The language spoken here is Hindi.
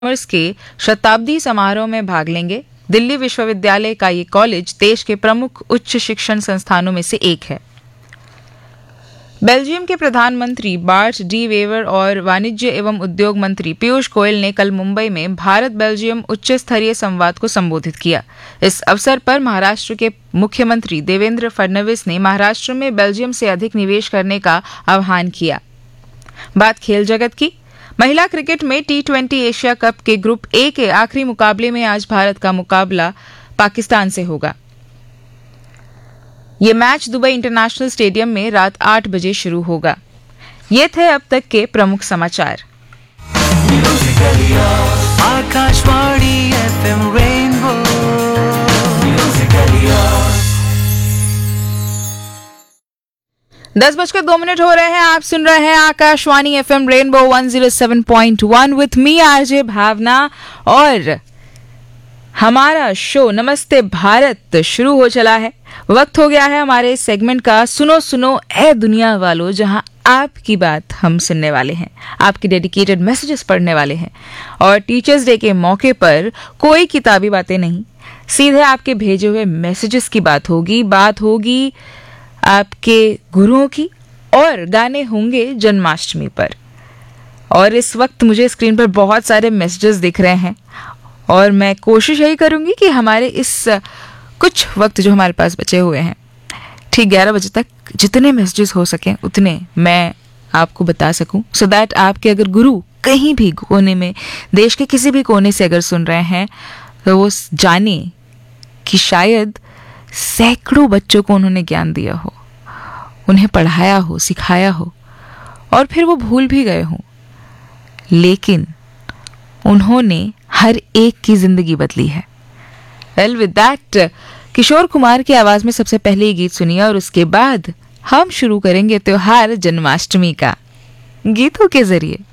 कॉमर्स के शताब्दी समारोह में भाग लेंगे। दिल्ली विश्वविद्यालय का ये कॉलेज देश के प्रमुख उच्च शिक्षण संस्थानों में से एक है। बेल्जियम के प्रधानमंत्री बार्ट डी वेवर और वाणिज्य एवं उद्योग मंत्री पीयूष गोयल ने कल मुंबई में भारत बेल्जियम उच्च स्तरीय संवाद को संबोधित किया। इस अवसर पर महाराष्ट्र के मुख्यमंत्री देवेंद्र फडणवीस ने महाराष्ट्र में बेल्जियम से अधिक निवेश करने का आह्वान किया। बात खेल जगत की। महिला क्रिकेट में T20 एशिया कप के ग्रुप ए के आखिरी मुकाबले में आज भारत का मुकाबला पाकिस्तान से होगा। ये मैच दुबई इंटरनेशनल स्टेडियम में रात 8 बजे शुरू होगा। ये थे अब तक के प्रमुख समाचार। आकाशवाणी FM रेनबो 10:02 हो रहे हैं। आप सुन रहे हैं Akashvani FM rainbow 107.1 with me RJ भावना और हमारा शो नमस्ते भारत शुरू हो चला है। वक्त हो गया है हमारे सेगमेंट का सुनो सुनो ए दुनिया वालों, जहां आपकी बात हम सुनने वाले हैं, आपके डेडिकेटेड मैसेजेस पढ़ने वाले हैं। और टीचर्स डे के मौके पर कोई किताबी बातें नहीं, सीधे आपके भेजे हुए मैसेजेस की बात होगी आपके गुरुओं की, और गाने होंगे जन्माष्टमी पर। और इस वक्त मुझे स्क्रीन पर बहुत सारे मैसेजेस दिख रहे हैं और मैं कोशिश यही करूंगी कि हमारे इस कुछ वक्त जो हमारे पास बचे हुए हैं, ठीक 11 बजे तक जितने मैसेजेस हो सकें उतने मैं आपको बता सकूं, सो दैट आपके अगर गुरु कहीं भी कोने में, देश के किसी भी कोने से अगर सुन रहे हैं, तो वो जाने कि शायद सैकड़ों बच्चों को उन्होंने ज्ञान दिया हो, उन्हें पढ़ाया हो, सिखाया हो, और फिर वो भूल भी गए हों, लेकिन उन्होंने हर एक की जिंदगी बदली है। Well with that, Kishore Kumar की आवाज में सबसे पहले ये गीत सुनिए और उसके बाद हम शुरू करेंगे त्योहार जन्माष्टमी का गीतों के जरिए।